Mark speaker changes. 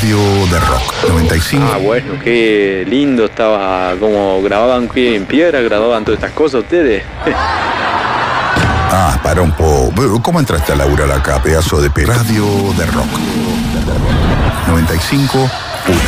Speaker 1: Radio de Rock 95.
Speaker 2: Ah, bueno, qué lindo estaba, como grababan en piedra, grababan todas estas cosas ustedes.
Speaker 1: Ah, para un poco. ¿Cómo entraste a laburar acá, pedazo de Radio de Rock 95